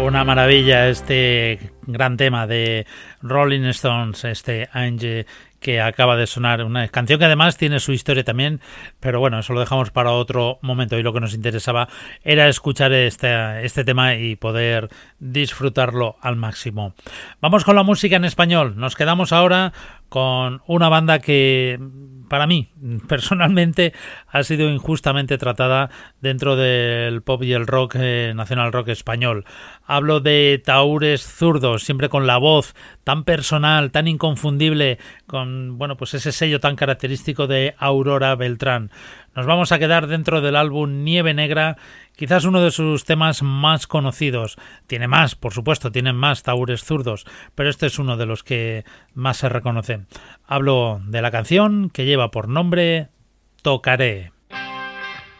Una maravilla este gran tema de Rolling Stones, este Angie, que acaba de sonar, una canción que además tiene su historia también, pero bueno, eso lo dejamos para otro momento y lo que nos interesaba era escuchar este tema y poder disfrutarlo al máximo. Vamos con la música en español, nos quedamos ahora con una banda que para mí personalmente ha sido injustamente tratada dentro del pop y el rock nacional rock español. Hablo de Tahúres Zurdos, siempre con la voz tan personal, tan inconfundible, con bueno, pues ese sello tan característico de Aurora Beltrán. Nos vamos a quedar dentro del álbum Nieve Negra, quizás uno de sus temas más conocidos. Tiene más, por supuesto, tienen más Tahúres Zurdos, pero este es uno de los que más se reconoce. Hablo de la canción que lleva por nombre Tocaré.